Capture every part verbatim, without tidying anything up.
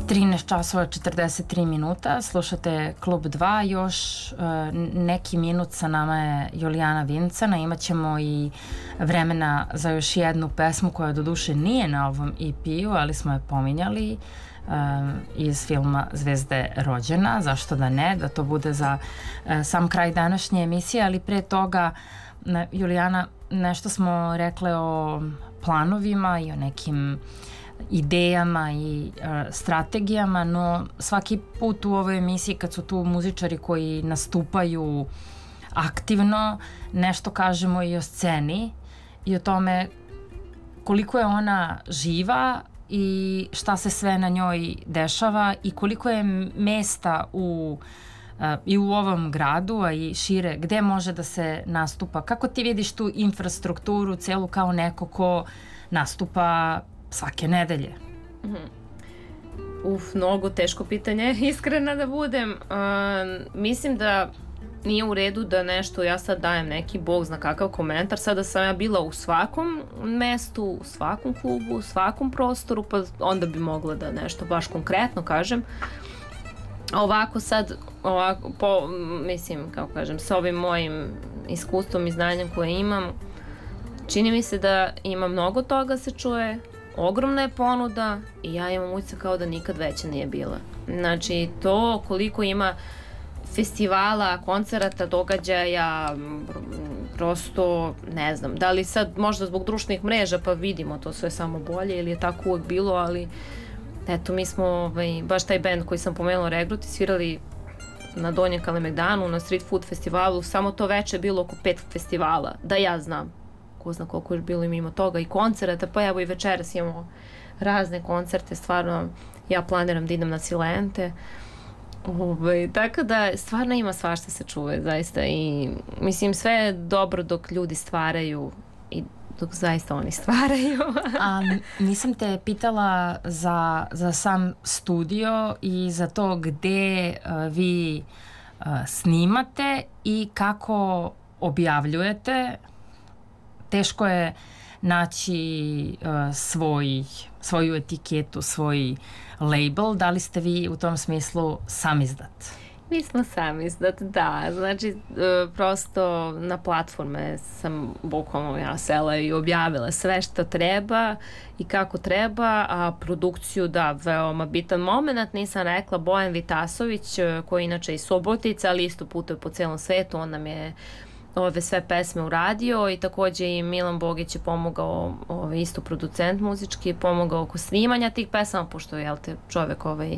trinaest časova četrdeset tri minuta, slušate Klub dva, još uh, neki minut sa nama je Julijana Vincana, imat ćemo i vremena za još jednu pesmu koja doduše nije na ovom E P-u, ali smo je pominjali uh, iz filma Zvezde rođena, zašto da ne, da to bude za uh, sam kraj današnje emisije, ali pre toga, uh, Julijana, nešto smo rekle o planovima i o nekim idejama i uh, strategijama, no svaki put u ovoj emisiji kad su tu muzičari koji nastupaju aktivno, nešto kažemo i o sceni i o tome koliko je ona živa i šta se sve na njoj dešava i koliko je mesta u uh, i u ovom gradu, a i šire, gde može da se nastupa. Kako ti vidiš tu infrastrukturu celu kao neko ko nastupa svake nedelje? Mm-hmm. Uf, mnogo teško pitanje, iskrena da budem. Uh, mislim da nije u redu da nešto, ja sad dajem neki bog zna kakav komentar, sada sam ja bila u svakom mestu, u svakom klubu, u svakom prostoru, pa onda bi mogla da nešto baš konkretno kažem. Ovako sad, ovako, po, mislim, kako kažem, sa ovim mojim iskustvom i znanjem koje imam, čini mi se da ima mnogo toga se čuje, ogromna je ponuda i ja imam utisak kao da nikad veća nije bila. Znači, to koliko ima festivala, koncerata, događaja, prosto ne znam, da li sad možda zbog društvenih mreža pa vidimo to sve samo bolje ili je tako uvek bilo, ali eto, mi smo ovaj, baš taj band koji sam pomenula, Regruti, svirali na Donjem Kalemegdanu, na Street Food festivalu, samo to veče je bilo oko pet festivala, da ja znam. Ko zna koliko je bilo i mimo toga i koncerata, pa evo i večeras imamo razne koncerte, stvarno ja planiram da idem na Silente. Ove, tako da stvarno ima svašta se čuje, zaista, i mislim sve je dobro dok ljudi stvaraju i dok zaista oni stvaraju. A nisam te pitala za, za sam studio i za to gde uh, vi uh, snimate i kako objavljujete. Teško je naći uh, svoj, svoju etiketu, svoj label. Da li ste vi u tom smislu samizdat? Mi smo samizdat, da. Znači, uh, prosto na platforme sam bukvalno ja sela i objavila sve što treba i kako treba, a produkciju, da, veoma bitan moment. Nisam rekla, Bojan Vitasović, koji inače iz Subotice, ali isto putuje po celom svetu, on nam je ove sve pesme uradio i takođe i Milan Bogić je pomogao, ovaj, isto producent muzički, pomogao oko snimanja tih pesama, pošto je, jel te, čovek ovaj,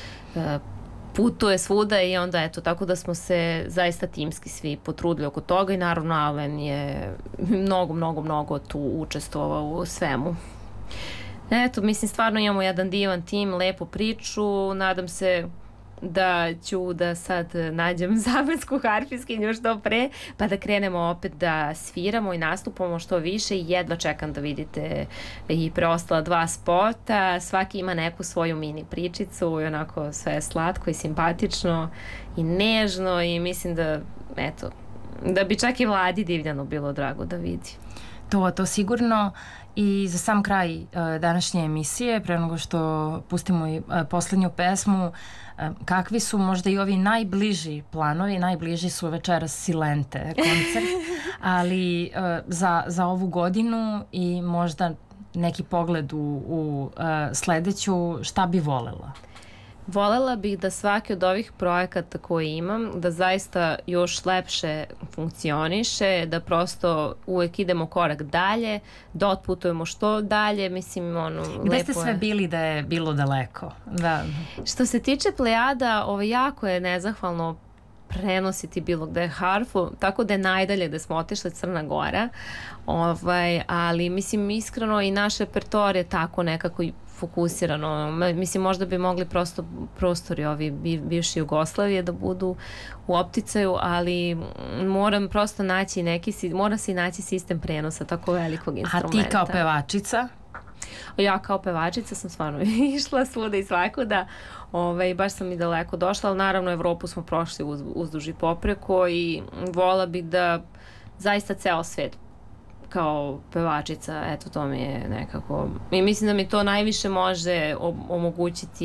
putuje svuda i onda eto, tako da smo se zaista timski svi potrudili oko toga i naravno Alen je mnogo, mnogo, mnogo tu učestvovao u svemu. Eto, mislim, stvarno imamo jedan divan tim, lepu priču, nadam se da ću da sad nađem zamensku harfiskinju što pre, pa da krenemo opet da sviramo i nastupamo što više i jedva čekam da vidite i preostala dva spota. Svaki ima neku svoju mini pričicu i onako sve je slatko i simpatično i nežno i mislim da, eto, da bi čak i Vladi Divljanu bilo drago da vidi. To, to sigurno. I za sam kraj uh, današnje emisije, pre nego što pustimo i uh, poslednju pesmu, uh, kakvi su možda i ovi najbliži planovi? Najbliži su večeras Silente koncert, ali uh, za, za ovu godinu i možda neki pogled u, u uh, sledeću, šta bi volela? Volela bih da svaki od ovih projekata koje imam, da zaista još lepše funkcioniše, da prosto uvek idemo korak dalje, da otputujemo što dalje, mislim, ono, lepo je. Gde ste sve bili da je bilo daleko? Da. Što se tiče Plejada, ovo jako je nezahvalno prenositi bilo gde harfu, tako da je najdalje gde smo otišli Crna Gora, ovaj, ali mislim iskreno i naš repertoar je tako nekako i fokusirano. Mislim, možda bi mogli prosto prostori ovi bivši Jugoslavije da budu u opticaju, ali moram prosto naći neki, mora se i naći sistem prenosa tako velikog instrumenta. A ti kao pevačica? Ja kao pevačica sam stvarno išla svuda i svakuda, ovaj, baš sam i daleko došla, ali naravno Evropu smo prošli uz, uzduž i popreko i vola bih da zaista ceo svet kao pevačica, eto, to mi je nekako, i mislim da mi to najviše može omogućiti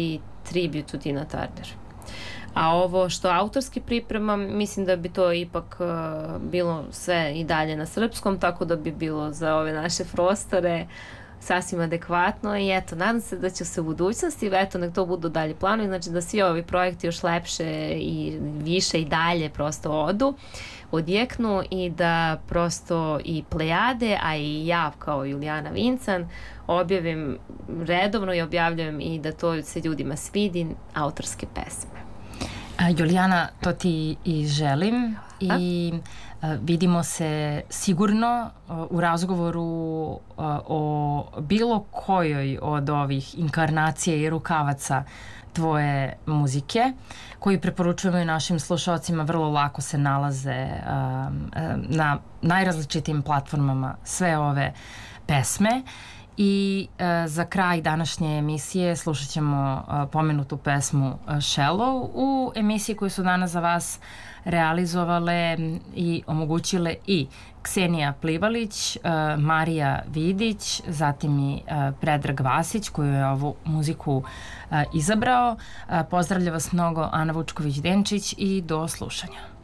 tribute to Tina Turner. A ovo što autorski pripremam, mislim da bi to ipak uh, bilo sve i dalje na srpskom, tako da bi bilo za ove naše prostore sasvim adekvatno i eto, nadam se da će se u budućnosti, eto, nek to budu dalje planovi, znači da svi ovi projekti još lepše i više i dalje prosto odu, odjeknu i da prosto i Plejade, a i ja kao Julijana Vincan objavim redovno i objavljujem i da to se ljudima svidi, autorske pesme. Julijana, to ti i želim i vidimo se sigurno u razgovoru o bilo kojoj od ovih inkarnacija i rukavaca tvoje muzike, koji preporučujemo i našim slušalcima, vrlo lako se nalaze na najrazličitijim platformama sve ove pesme. I e, za kraj današnje emisije slušat ćemo e, pomenutu pesmu e, Shallow u emisiji koju su danas za vas realizovale i omogućile i Ksenija Plivalić, e, Marija Vidić, zatim i e, Predrag Vasić koju je ovu muziku e, izabrao. E, pozdravlja vas mnogo Ana Vučković-Denčić i do slušanja.